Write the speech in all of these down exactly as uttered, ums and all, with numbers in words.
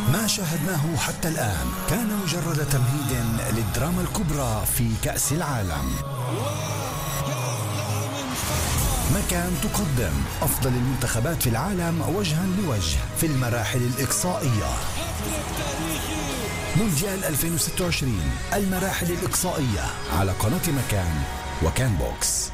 ما شاهدناه حتى الآن كان مجرد تمهيد للدراما الكبرى في كأس العالم. مكان تقدم أفضل المنتخبات في العالم وجها لوجه في المراحل الإقصائية. مونديال ألفين وستة وعشرين المراحل الإقصائية على قناة مكان وكان بوكس.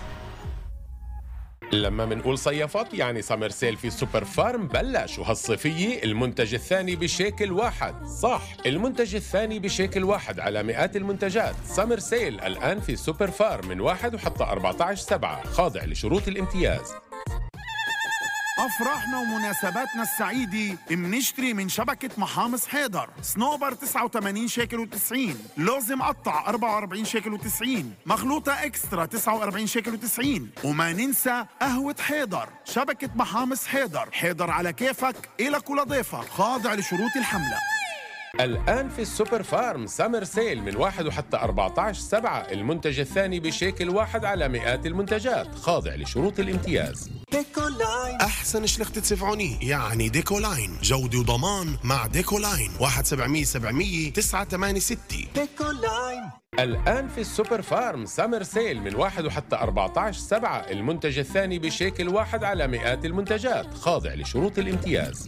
لما منقول صيفات يعني سمر سيل في سوبر فارم بلش، وهالصيفية المنتج الثاني بشيكل واحد. صح، المنتج الثاني بشيكل واحد على مئات المنتجات. سمر سيل الآن في سوبر فارم من واحد وحتى أربعة عشر سبعة، خاضع لشروط الامتياز. أفراحنا ومناسباتنا السعيدة منشتري من شبكة محامص حيدر. سنوبر تسعة وثمانين شيكل وتسعين، لوز مقطع أربعة وأربعين شيكل وتسعين، مخلوطة إكسترا تسعة وأربعين شيكل وتسعين. وما ننسى قهوة حيدر. شبكة محامص حيدر، حيدر على كيفك إلك ولضيفك، خاضع لشروط الحملة. الآن في السوبر فارم سمر سيل من واحد وحتى أربعة عشر سبعة، المنتج الثاني بشيكل واحد على مئات المنتجات، خاضع لشروط الامتياز. ديكولاين أحسن شلخة سفعوني، يعني ديكولاين جودة وضمان مع ديكولاين. واحد سبعمية سبعمية تسعة ثمانية ستة. ديكولاين الآن في السوبر فارم سمر سيل من واحد وحتى أربعة عشر سبعة، المنتج الثاني بشيكل واحد على مئات المنتجات، خاضع لشروط الامتياز.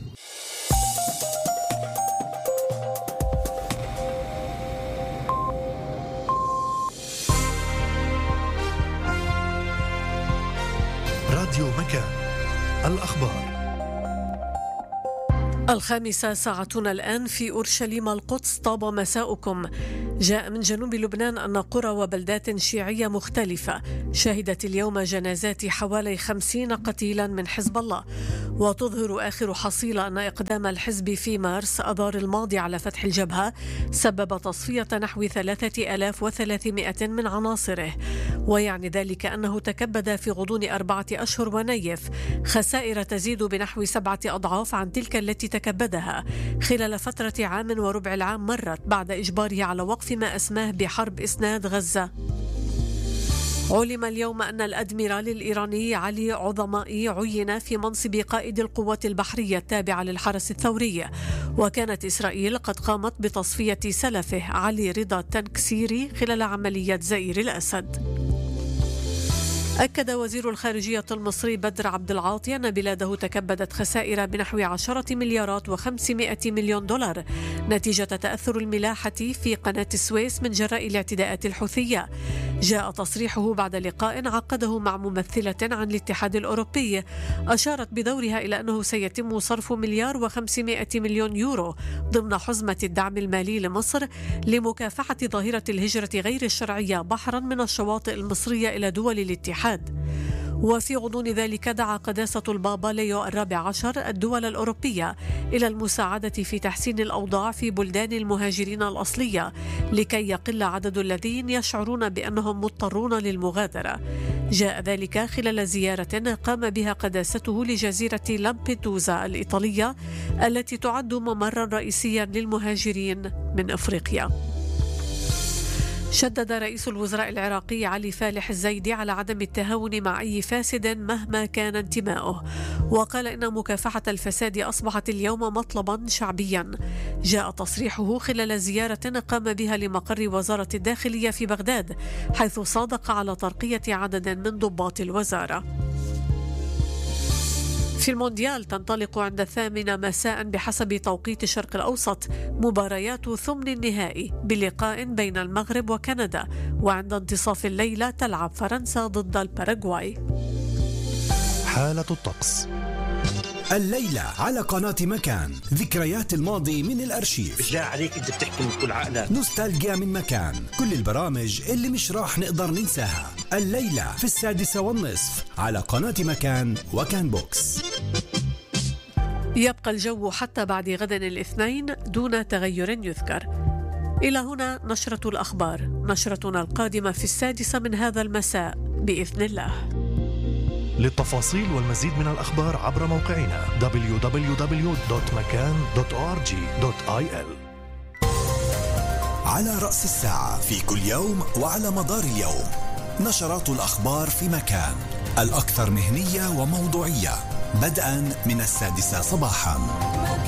راديو مكان، الأخبار. الخامسة ساعتنا الآن في أورشليم القدس. طاب مساؤكم. جاء من جنوب لبنان أن قرى وبلدات شيعية مختلفة شهدت اليوم جنازات حوالي خمسين قتيلا من حزب الله. وتظهر آخر حصيلة أن إقدام الحزب في مارس أذار الماضي على فتح الجبهة سبب تصفية نحو ثلاثة آلاف وثلاثمائة من عناصره، ويعني ذلك أنه تكبد في غضون أربعة أشهر ونيف خسائر تزيد بنحو سبعة أضعاف عن تلك التي تكبدها خلال فترة عام وربع العام مرت بعد إجباره على وقف ما أسماه بحرب إسناد غزة. علم اليوم أن الأدميرال الإيراني علي عظمائي عين في منصب قائد القوات البحرية التابعة للحرس الثوري، وكانت إسرائيل قد قامت بتصفية سلفه علي رضا التنكسيري خلال عملية زئير الأسد. أكد وزير الخارجية المصري بدر عبد العاطي أن بلاده تكبدت خسائر بنحو عشرة مليارات وخمسمائة مليون دولار نتيجة تأثر الملاحة في قناة السويس من جراء الاعتداءات الحوثية. جاء تصريحه بعد لقاء عقده مع ممثلة عن الاتحاد الأوروبي أشارت بدورها إلى أنه سيتم صرف مليار وخمسمائة مليون يورو ضمن حزمة الدعم المالي لمصر لمكافحة ظاهرة الهجرة غير الشرعية بحرا من الشواطئ المصرية إلى دول الاتحاد. وفي غضون ذلك دعا قداسة البابا ليو الرابع عشر الدول الأوروبية إلى المساعدة في تحسين الأوضاع في بلدان المهاجرين الأصلية لكي يقل عدد الذين يشعرون بأنهم مضطرون للمغادرة. جاء ذلك خلال زيارة قام بها قداسته لجزيرة لامبيدوزا الإيطالية التي تعد ممرا رئيسيا للمهاجرين من أفريقيا. شدد رئيس الوزراء العراقي علي فالح الزيدي على عدم التهاون مع أي فاسد مهما كان انتماؤه، وقال إن مكافحة الفساد أصبحت اليوم مطلبا شعبيا. جاء تصريحه خلال زيارة قام بها لمقر وزارة الداخلية في بغداد، حيث صادق على ترقية عدد من ضباط الوزارة. في المونديال تنطلق عند الثامنة مساء بحسب توقيت الشرق الأوسط مباريات ثمن النهائي بلقاء بين المغرب وكندا، وعند انتصاف الليلة تلعب فرنسا ضد الباراغواي. حالة الطقس الليلة على قناة مكان، ذكريات الماضي من الأرشيف. بالله عليك أنت بتحكي من كل عقلك. نوستالجيا من مكان، كل البرامج اللي مش راح نقدر ننساها. الليلة في السادسة والنصف على قناة مكان وكان بوكس. يبقى الجو حتى بعد غد الاثنين دون تغير يذكر. إلى هنا نشرة الأخبار، نشرتنا القادمة في السادسة من هذا المساء بإذن الله. للتفاصيل والمزيد من الأخبار عبر موقعنا دبليو دبليو دبليو دوت مكان دوت أو آر جي دوت آي إل. على رأس الساعة في كل يوم وعلى مدار اليوم نشرات الأخبار في مكان، الأكثر مهنية وموضوعية، بدءا من السادسة صباحا.